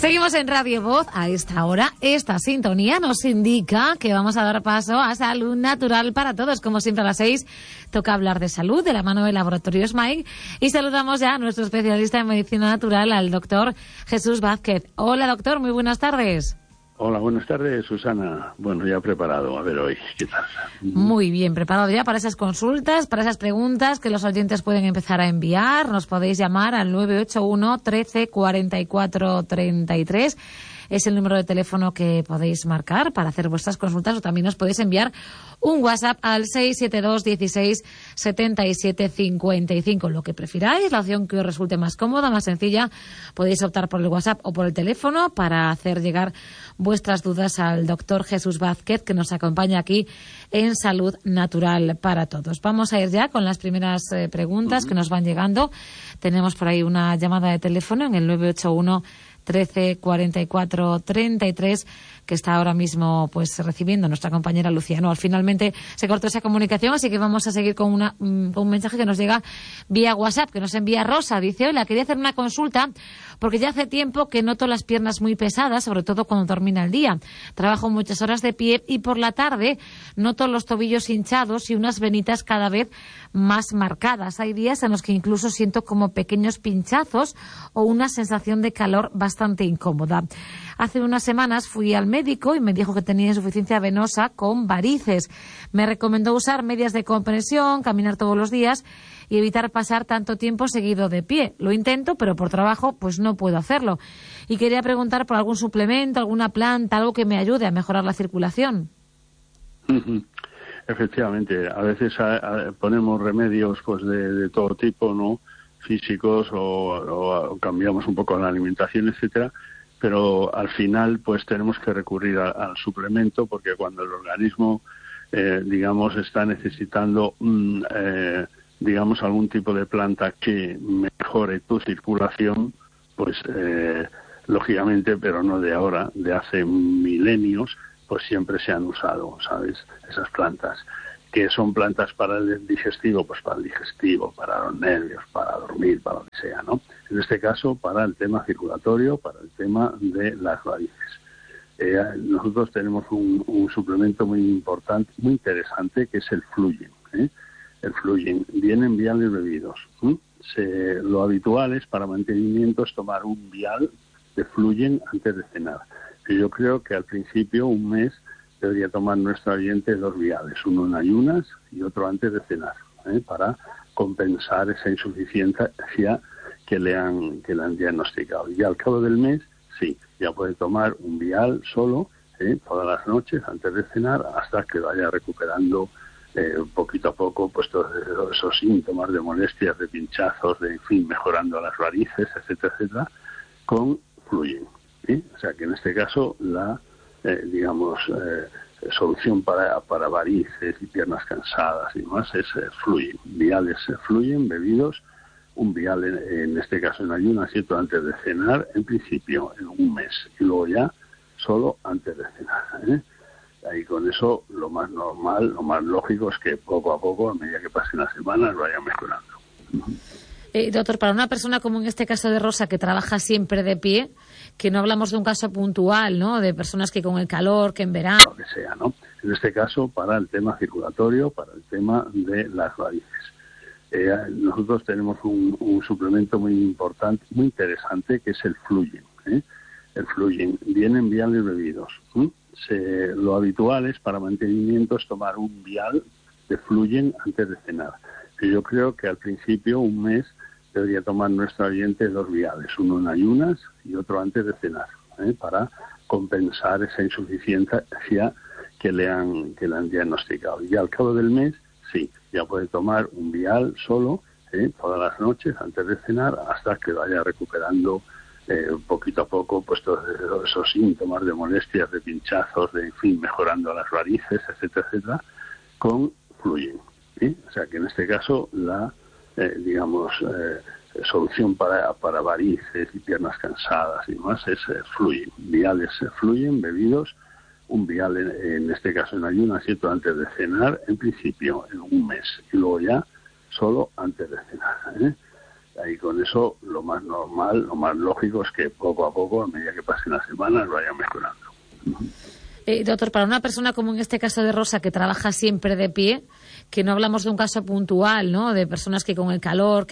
Seguimos en Radio Voz. A esta hora, esta sintonía nos indica que vamos a dar paso a Salud Natural para Todos. Como siempre a las 6 toca hablar de salud de la mano del Laboratorio Smile. Y saludamos ya a nuestro especialista en medicina natural, al doctor Jesús Vázquez. Hola, doctor, muy buenas tardes. Hola, buenas tardes, Susana. Bueno, ya preparado. A ver hoy, ¿qué tal? Muy bien, preparado ya para esas consultas, para esas preguntas que los oyentes pueden empezar a enviar. Nos podéis llamar al 981 13 44 33. Es el número de teléfono que podéis marcar para hacer vuestras consultas, o también os podéis enviar un WhatsApp al 672 16 77 55. Lo que prefiráis, la opción que os resulte más cómoda, más sencilla, podéis optar por el WhatsApp o por el teléfono para hacer llegar vuestras dudas al doctor Jesús Vázquez, que nos acompaña aquí en Salud Natural para Todos. Vamos a ir ya con las primeras preguntas que nos van llegando. Tenemos por ahí una llamada de teléfono en el 981 13 44 33 que está ahora mismo pues recibiendo nuestra compañera Lucía. No, finalmente se cortó esa comunicación, así que vamos a seguir con un mensaje que nos llega vía WhatsApp, que nos envía Rosa. Dice: hola, quería hacer una consulta porque ya hace tiempo que noto las piernas muy pesadas, sobre todo cuando termina el día. Trabajo muchas horas de pie y por la tarde noto los tobillos hinchados y unas venitas cada vez más marcadas. Hay días en los que incluso siento como pequeños pinchazos o una sensación de calor bastante incómoda. Hace unas semanas fui al médico y me dijo que tenía insuficiencia venosa con varices. Me recomendó usar medias de compresión, caminar todos los días y evitar pasar tanto tiempo seguido de pie. Lo intento, pero por trabajo pues no puedo hacerlo. Y quería preguntar por algún suplemento, alguna planta, algo que me ayude a mejorar la circulación. Efectivamente, a veces ponemos remedios pues de todo tipo, ¿no? Físicos o cambiamos un poco la alimentación, etcétera, pero al final pues tenemos que recurrir al suplemento, porque cuando el organismo digamos está necesitando digamos algún tipo de planta que mejore tu circulación, pues lógicamente, pero no de ahora, de hace milenios, pues siempre se han usado, ¿sabes? Esas plantas, que son plantas para el digestivo, pues para el digestivo, para los nervios, para dormir, para lo que sea, ¿no? En este caso, para el tema circulatorio, para el tema de las varices. Nosotros tenemos un suplemento muy importante, muy interesante, que es el Fluyen, ¿eh? El Fluyen viene en viales bebidos. Lo habitual es, para mantenimiento, es tomar un vial de Fluyen antes de cenar. Yo creo que al principio, un mes, debería tomar nuestro oyente 2 viales, uno en ayunas y otro antes de cenar, para compensar esa insuficiencia que le han diagnosticado. Y al cabo del mes, sí, ya puede tomar un vial solo, todas las noches antes de cenar, hasta que vaya recuperando poquito a poco pues todos esos síntomas de molestias, de pinchazos, de, en fin, mejorando las varices, etcétera, etcétera, con Fluyen. O sea que en este caso la solución para varices y piernas cansadas y demás es Fluyen. Viales Fluyen bebidos, un vial en este caso en ayunas, ¿cierto?, antes de cenar, en principio en un mes, y luego ya solo antes de cenar. Ahí con eso lo más normal, lo más lógico es que poco a poco, a medida que pasen las semanas, vaya mejorando. Doctor, para una persona como en este caso de Rosa, que trabaja siempre de pie, que no hablamos de un caso puntual, ¿no?, de personas que con el calor, que en verano... Lo que sea, ¿no? En este caso, para el tema circulatorio, para el tema de las varices. Nosotros tenemos un suplemento muy importante, muy interesante, que es el Fluyen, ¿eh? El Fluyen viene en viales bebidos. Lo habitual es, para mantenimiento, es tomar un vial de Fluyen antes de cenar. Yo creo que al principio, un mes, debería tomar nuestro oyente 2 viales, uno en ayunas y otro antes de cenar, para compensar esa insuficiencia que le han diagnosticado. Y al cabo del mes, sí, ya puede tomar un vial solo, todas las noches antes de cenar, hasta que vaya recuperando poquito a poco pues todos esos síntomas de molestias, de pinchazos, de, en fin, mejorando las varices, etcétera, etcétera, con Fluyen. O sea que en este caso la solución para varices y piernas cansadas y demás es Fluyen. Viales Fluyen bebidos, un vial en este caso en ayunas, ¿cierto?, antes de cenar, en principio en un mes, y luego ya solo antes de cenar. Y con eso lo más normal, lo más lógico es que poco a poco, a medida que pasen las semanas, lo vayan mejorando. Doctor, para una persona como en este caso de Rosa, que trabaja siempre de pie, que no hablamos de un caso puntual, ¿no?, de personas que con el calor,